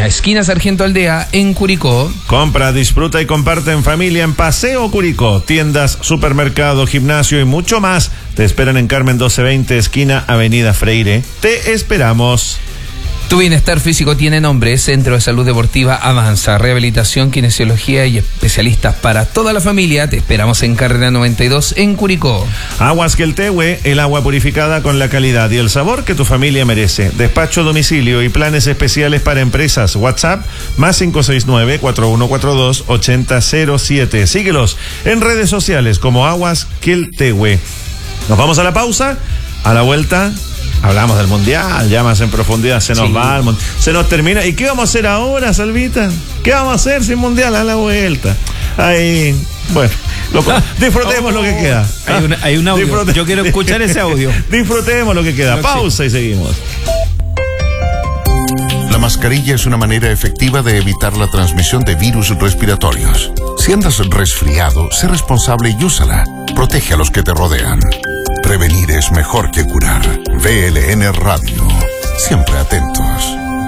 esquina Sargento Aldea, en Curicó. Compra, disfruta y comparte en familia en Paseo Curicó. Tiendas, supermercado, gimnasio y mucho más te esperan en Carmen 1220, esquina Avenida Freire. Te esperamos. Tu bienestar físico tiene nombre. Centro de Salud Deportiva Avanza. Rehabilitación, kinesiología y especialistas para toda la familia. Te esperamos en Carrera 92 en Curicó. Aguas Queltehue, el agua purificada con la calidad y el sabor que tu familia merece. Despacho a domicilio y planes especiales para empresas. WhatsApp más 569-4142-8007. Síguelos en redes sociales como Aguas Queltehue. Nos vamos a la pausa. A la vuelta hablamos del mundial, ya más en profundidad, se nos va, se nos termina. ¿Y qué vamos a hacer ahora, Salvita? ¿Qué vamos a hacer sin mundial? A la vuelta. Ahí, bueno, disfrutemos lo que queda. Hay un audio. Yo quiero escuchar ese audio. Disfrutemos lo que queda. Pausa y seguimos. La mascarilla es una manera efectiva de evitar la transmisión de virus respiratorios. Si andas resfriado, sé responsable y úsala. Protege a los que te rodean. Prevenir es mejor que curar. VLN Radio. Siempre atentos.